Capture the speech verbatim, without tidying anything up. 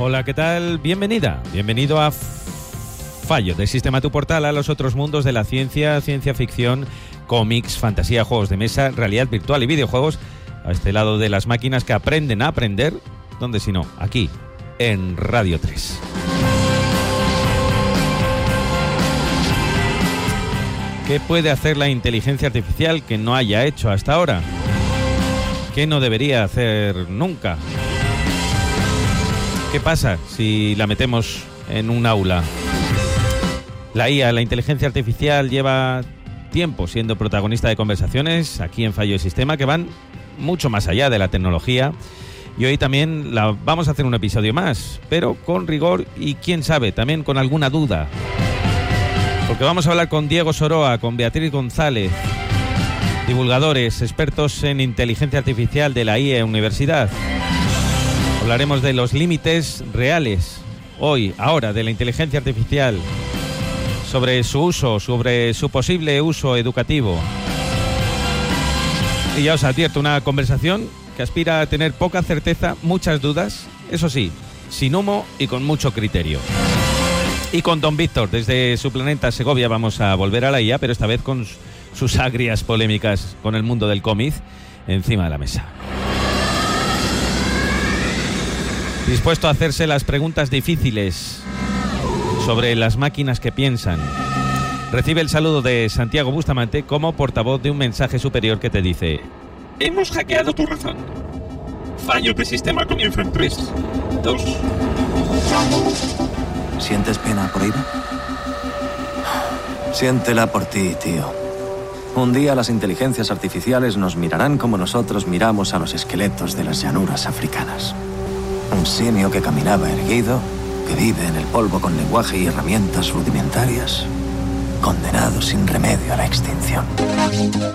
Hola, ¿qué tal? Bienvenida, bienvenido a Fallo de Sistema Tu Portal, a los otros mundos de la ciencia, ciencia ficción, cómics, fantasía, juegos de mesa, realidad virtual y videojuegos, a este lado de las máquinas que aprenden a aprender, ¿dónde si no? Aquí, en Radio tres. ¿Qué puede hacer la inteligencia artificial que no haya hecho hasta ahora? ¿Qué no debería hacer nunca? ¿Qué pasa si la metemos en un aula? La I A, la inteligencia artificial, lleva tiempo siendo protagonista de conversaciones aquí en Fallo de Sistema que van mucho más allá de la tecnología. Y hoy también la vamos a hacer un episodio más, pero con rigor y quién sabe, también con alguna duda. Porque vamos a hablar con Diego Soroa, con Beatriz González, divulgadores, expertos en inteligencia artificial de la I E Universidad. Hablaremos de los límites reales, hoy, ahora, de la inteligencia artificial, sobre su uso, sobre su posible uso educativo. Y ya os advierto, una conversación que aspira a tener poca certeza, muchas dudas, eso sí, sin humo y con mucho criterio. Y con don Víctor, desde su planeta Segovia, vamos a volver a la I A, pero esta vez con sus agrias polémicas con el mundo del cómic encima de la mesa. Dispuesto a hacerse las preguntas difíciles sobre las máquinas que piensan. Recibe el saludo de Santiago Bustamante como portavoz de un mensaje superior que te dice: hemos hackeado tu razón. Fallo de sistema comienza en tres, dos... ¿Sientes pena por Ida? Siéntela por ti, tío. Un día las inteligencias artificiales nos mirarán como nosotros miramos a los esqueletos de las llanuras africanas. Un simio que caminaba erguido, que vive en el polvo con lenguaje y herramientas rudimentarias, condenado sin remedio a la extinción.